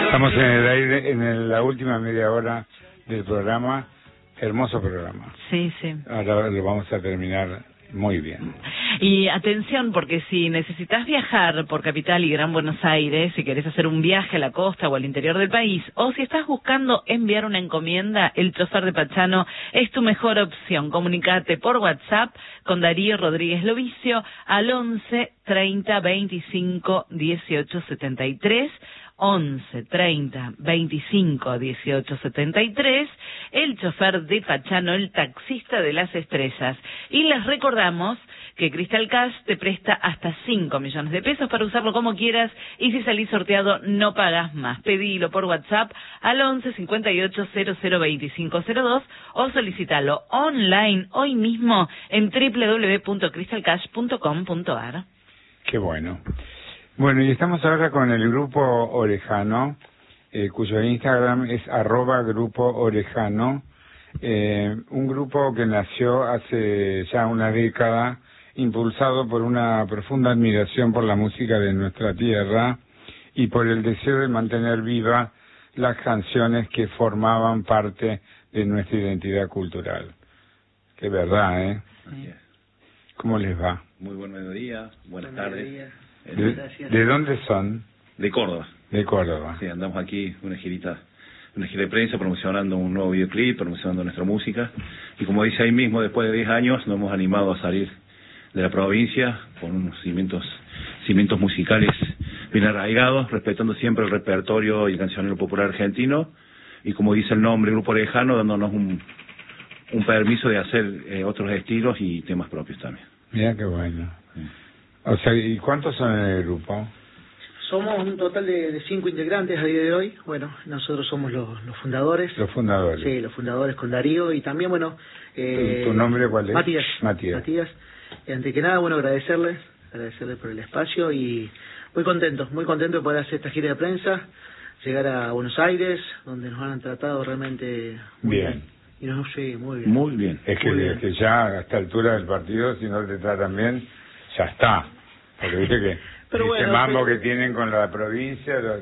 Estamos en el aire, en la última media hora del programa. Hermoso programa. Sí, sí. Ahora lo vamos a terminar muy bien. Y atención, porque si necesitas viajar por Capital y Gran Buenos Aires, si querés hacer un viaje a la costa o al interior del país, o si estás buscando enviar una encomienda, el chofer de Pachano es tu mejor opción. Comunicate por WhatsApp con Darío Rodríguez Lovicio al 11 30 25 18 73, 11 30 25 18 73, el chofer de Pachano, el taxista de las estrellas. Y les recordamos que Crystal Cash te presta hasta 5 millones de pesos para usarlo como quieras, y si salís sorteado no pagas más. Pedilo por WhatsApp al 11 58 00 25 02 o solicitalo online hoy mismo en www.crystalcash.com.ar. Qué bueno. Bueno, y estamos ahora con el Grupo Orejano, cuyo Instagram es @grupoorejano, un grupo que nació hace ya una década, impulsado por una profunda admiración por la música de nuestra tierra y por el deseo de mantener viva las canciones que formaban parte de nuestra identidad cultural. Qué verdad, ¿eh? Así es. ¿Cómo les va? Muy buen mediodía, buenas tardes. ¿De dónde son? De Córdoba. De Córdoba. Sí, andamos aquí una gira de prensa promocionando un nuevo videoclip, promocionando nuestra música. Y como dice ahí mismo, después de 10 años nos hemos animado a salir de la provincia con unos cimientos musicales bien arraigados, respetando siempre el repertorio y el cancionero popular argentino. Y como dice el nombre, Grupo Orejano, dándonos un permiso de hacer otros estilos y temas propios también. Mira qué bueno. Sí. O sea, ¿y cuántos son en el grupo? Somos un total de 5 integrantes a día de hoy. Bueno, nosotros somos los fundadores. Los fundadores. Sí, los fundadores con Darío y también, bueno... ¿Tu nombre cuál es? Matías. Antes que nada, bueno, agradecerles por el espacio y muy contento de poder hacer esta gira de prensa, llegar a Buenos Aires, donde nos han tratado realmente muy bien. Y nos sí, muy bien. Muy bien. Es que ya a esta altura del partido, si no te tratan bien, ya está. Porque viste que pero ese mambo que tienen con la provincia, los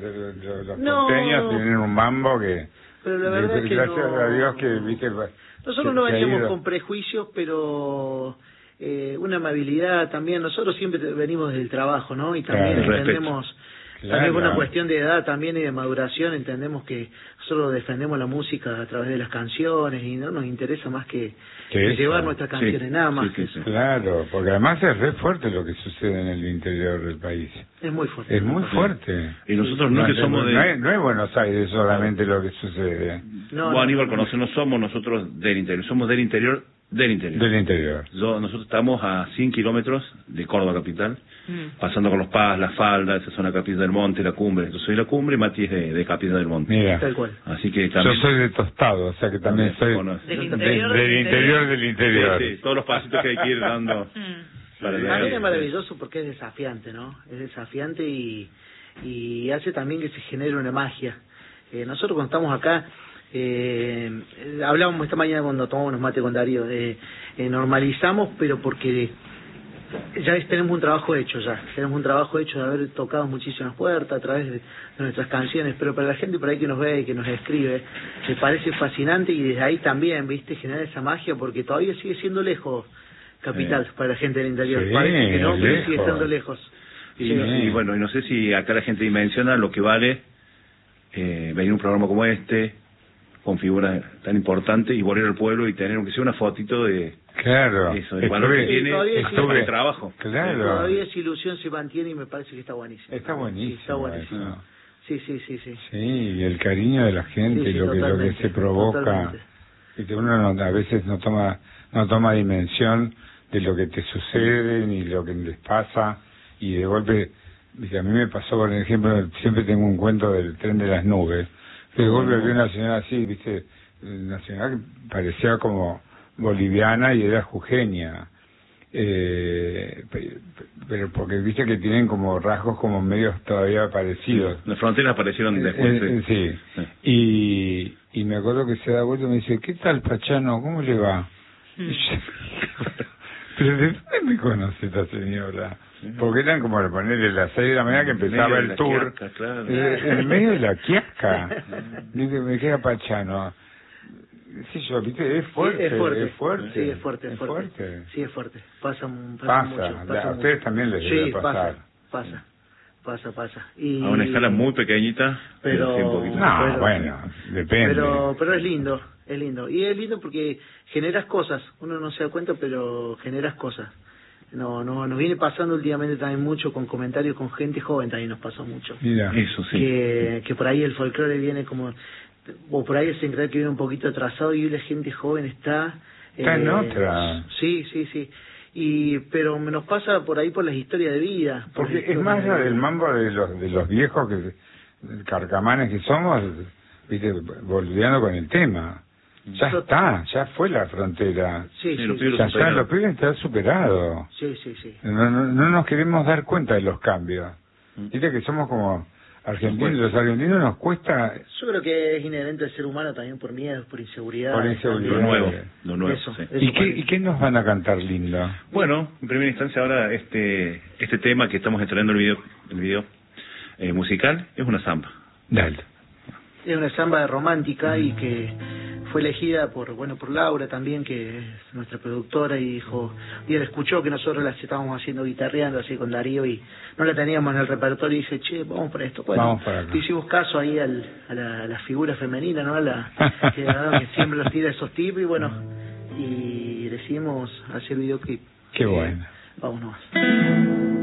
porteños tienen un mambo que... Pero la verdad es que gracias a Dios que, viste... Nosotros no veníamos con prejuicios, pero una amabilidad también. Nosotros siempre venimos del trabajo, ¿no? Y también entendemos... También por una cuestión de edad también y de maduración, entendemos que nosotros defendemos la música a través de las canciones y no nos interesa más que llevar nuestras canciones, nada más. Sí. Claro, porque además es re fuerte lo que sucede en el interior del país. Es muy fuerte. Es muy fuerte. Y nosotros no somos de... No es Buenos Aires solamente lo que sucede. No, Aníbal, no somos nosotros del interior, somos del interior. Nosotros estamos a 100 kilómetros de Córdoba capital, pasando con Los Paz, La Falda, esa zona Capilla del Monte, la Cumbre. Yo soy de la Cumbre y Mati es de Capilla del Monte. Mira, tal cual. Así que también... Yo soy de Tostado, o sea que también soy del interior. Sí, todos los pasitos que hay que ir dando. También es maravilloso porque es desafiante, ¿no? Es desafiante y hace también que se genere una magia. Nosotros cuando estamos acá... hablábamos esta mañana cuando tomamos unos mates con Darío, normalizamos, pero porque ya tenemos un trabajo hecho de haber tocado muchísimas puertas a través de nuestras canciones, pero para la gente por ahí que nos ve y que nos escribe, me parece fascinante y desde ahí también, viste, generar esa magia porque todavía sigue siendo lejos Capital para la gente del interior, parece que no, pero sigue estando lejos. Y bueno, y no sé si acá la gente dimensiona lo que vale venir a un programa como este, con figuras tan importantes y volver al pueblo y tener aunque sea una fotito de eso, el valor que tiene el trabajo. Claro. Todavía esa ilusión se mantiene y me parece que está buenísimo. Está buenísimo. Sí, está buenísimo. Sí. Sí, y el cariño de la gente, lo que se provoca. Totalmente. Y que uno a veces no toma dimensión de lo que te sucede ni lo que les pasa y de golpe, a mí me pasó, por ejemplo, siempre tengo un cuento del tren de las nubes. De golpe vi una señora así, viste, una señora que parecía como boliviana y era jujeña, pero porque viste que tienen como rasgos como medios todavía parecidos. Las fronteras aparecieron después. Sí. Y me acuerdo que se da vuelta y me dice, ¿qué tal Pachano? ¿Cómo le va? Pero ¿de dónde me conoce esta señora? Porque eran como de ponerle las 6 de la mañana que empezaba el tour. Quiasca, claro. En el medio de la quiasca. Me queda Pachano. Sí, yo, viste, es fuerte, Sí, es fuerte. es fuerte. Sí, es fuerte, es fuerte. Sí, es fuerte. Pasa mucho. A Pasa ustedes mucho. también les debe Sí, pasar. Pasa. Y, A una escala muy pequeñita, pero sí, un poquito. No, pero- bueno, depende. pero es lindo. Y es lindo porque generas cosas. Uno no se da cuenta, pero generas cosas. No, nos viene pasando últimamente también mucho con comentarios con gente joven, también nos pasó mucho. Mira. Eso sí. Que por ahí el folclore viene como, o por ahí se cree que viene un poquito atrasado y hoy la gente joven está En otra. Sí. Pero nos pasa por ahí por las historias de vida. por Porque las es más historias allá de del vida. mambo de los viejos carcamanes que somos, viste, boludeando con el tema. Ya está, ya fue la frontera. Sí, Sí, los pibes Ya lo superaron. los pibes están superados. sí. No nos queremos dar cuenta de los cambios. Viste que somos como argentinos, los argentinos nos cuesta Yo creo que es inherente al ser humano también por miedo, por inseguridad. por inseguridad. Lo nuevo, Eso. sí. ¿Y qué nos van a cantar lindo? Bueno, en primera instancia ahora este tema que estamos estrenando el video musical es una samba. Dale. Es una samba romántica y que fue elegida por Laura también, que es nuestra productora, y dijo, y él escuchó que nosotros la estábamos haciendo guitarreando así con Darío y no la teníamos en el repertorio y dice, che, vamos para esto. Bueno, Vamos para acá. hicimos caso ahí a la figura femenina, ¿no? Que siempre los tira esos tipos y bueno, y decidimos hacer videoclip. Qué bueno. Vámonos.